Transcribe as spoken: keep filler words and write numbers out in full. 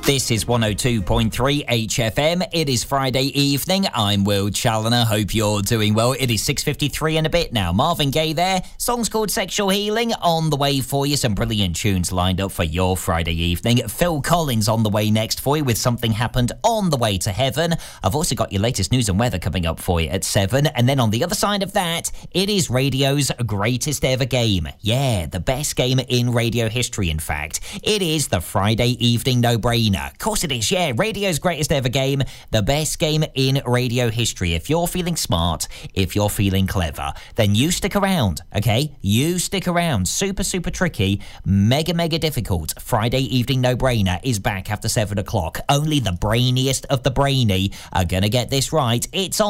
This is one oh two point three H F M. It is Friday evening. I'm Will Challoner. Hope you're doing well. It is six fifty-three and a bit now. Marvin Gaye there. Song's called Sexual Healing on the way for you. Some brilliant tunes lined up for your Friday evening. Phil Collins on the way next for you with Something Happened on the way to heaven. I've also got your latest news and weather coming up for you at seven. And then on the other side of that, it is radio's greatest ever game. Yeah, the best game in radio history, in fact. It is the Friday evening no-brainer. Of course it is, yeah. Radio's greatest ever game. The best game in radio history. If you're feeling smart, if you're feeling clever, then you stick around, okay? You stick around. Super, super tricky. Mega, mega difficult. Friday evening no-brainer is back after seven o'clock. Only the brainiest of the brainy are going to get this right. It's on